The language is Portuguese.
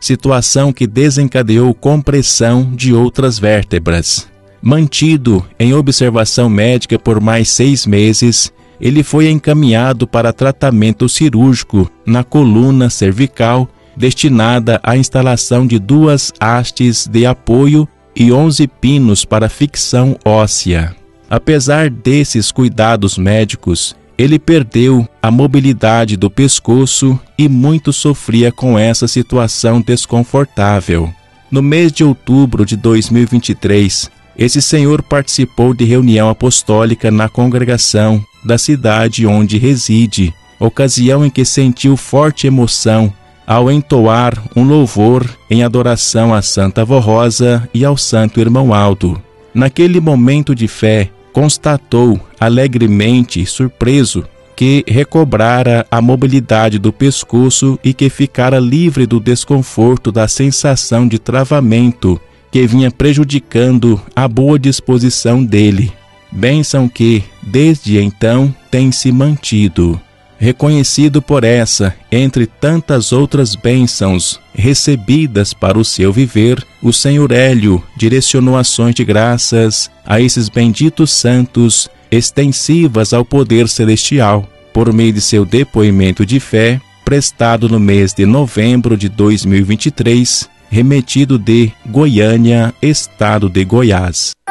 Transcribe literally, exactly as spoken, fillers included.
situação que desencadeou compressão de outras vértebras. Mantido em observação médica por mais seis meses, ele foi encaminhado para tratamento cirúrgico na coluna cervical, destinada à instalação de duas hastes de apoio e onze pinos para fixação óssea. Apesar desses cuidados médicos, ele perdeu a mobilidade do pescoço e muito sofria com essa situação desconfortável. No mês de outubro de dois mil e vinte e três, esse senhor participou de reunião apostólica na congregação da cidade onde reside, ocasião em que sentiu forte emoção ao entoar um louvor em adoração à Santa Avó Rosa e ao Santo Irmão Aldo. Naquele momento de fé, constatou alegremente, surpreso, que recobrara a mobilidade do pescoço e que ficara livre do desconforto da sensação de travamento que vinha prejudicando a boa disposição dele. Bênção que, desde então, tem se mantido. Reconhecido por essa, entre tantas outras bênçãos recebidas para o seu viver, o senhor Hélio direcionou ações de graças a esses benditos santos, extensivas ao poder celestial, por meio de seu depoimento de fé, prestado no mês de novembro de dois mil e vinte e três, remetido de Goiânia, estado de Goiás.